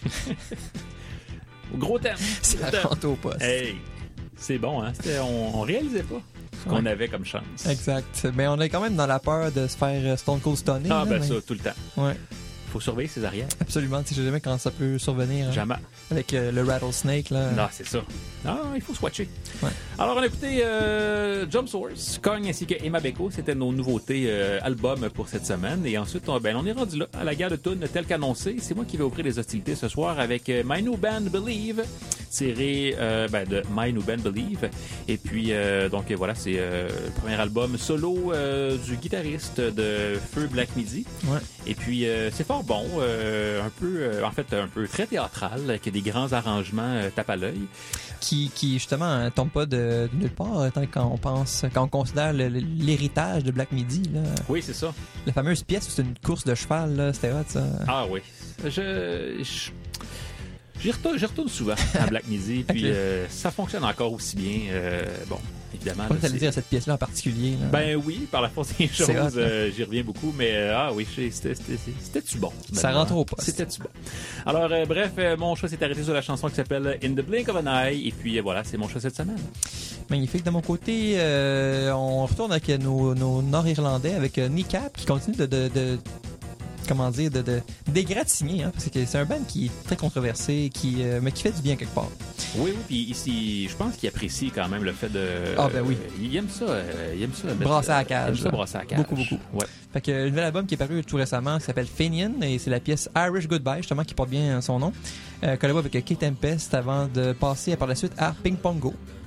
Gros thème. C'est la vente au poste. Hey, c'est bon, hein? On réalisait pas ce qu'on avait comme chance. Exact. Mais on est quand même dans la peur de se faire Stone Cold Stunner. Ah, ben mais... ça, tout le temps. Ouais. Faut surveiller ses arrières. Absolument. Tu sais jamais quand ça peut survenir. Jamais. Avec le rattlesnake, là. Non, c'est ça. Non, il faut swatcher. Ouais. Alors, on a écouté Jump Source, Kong ainsi que Emma Beko. C'était nos nouveautés albums pour cette semaine. Et ensuite, on est rendu là, à la guerre de tunes, tel qu'annoncé. C'est moi qui vais ouvrir les hostilités ce soir avec My New Band Believe, tiré de My New Band Believe. Et puis, voilà, c'est le premier album solo du guitariste de Feu Black Midi. Ouais. Et puis, c'est fort bon, un peu très théâtral, avec des grands arrangements tape à l'œil. Qui justement tombe pas de nulle part quand on considère l'héritage de Black Midi, là. Oui, c'est ça. La fameuse pièce, c'est une course de cheval, là, c'était hot, ça. Ah oui. J'y retourne souvent à Black Midi, puis ça fonctionne encore aussi bien. Évidemment. Pas t'allais dire cette pièce-là en particulier. Là. Ben oui, par la force des choses, j'y reviens beaucoup, mais c'était-tu bon? Ça rentre au poste. C'était-tu bon? Alors, mon choix s'est arrêté sur la chanson qui s'appelle In the Blink of an Eye, et puis voilà, c'est mon choix cette semaine. Magnifique. De mon côté, on retourne avec nos Nord-Irlandais, avec Kneecap, qui continue de d'égratigner, hein, parce que c'est un band qui est très controversé, mais qui fait du bien quelque part. Oui, puis ici, je pense qu'il apprécie quand même le fait de... Ah, ben oui. Il aime ça. Brasser à la cage. Il aime ça brasser à la cage. Beaucoup. Ouais. Fait que le nouvel album qui est paru tout récemment, qui s'appelle Fenian, et c'est la pièce Irish Goodbye, justement, qui porte bien son nom. Collabo avec Kate Tempest avant de passer par la suite à Ping Pongo.